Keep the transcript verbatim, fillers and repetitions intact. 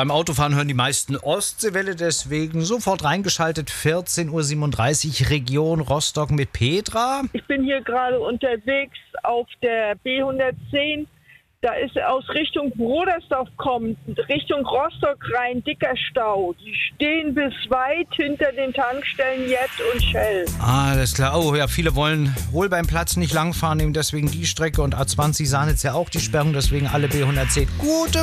Beim Autofahren hören die meisten Ostseewelle, deswegen sofort reingeschaltet. vierzehn Uhr siebenunddreißig, Region Rostock mit Petra. Ich bin hier gerade unterwegs auf der B hundertzehn. Da ist aus Richtung Brodersdorf kommt, Richtung Rostock rein, dicker Stau. Die stehen bis weit hinter den Tankstellen Jet und Shell. Ah, alles klar. Oh ja, viele wollen wohl beim Platz nicht langfahren, nehmen deswegen die Strecke. Und A zwanzig Sahnitz ja auch die Sperrung, deswegen alle B hundertzehn. Gute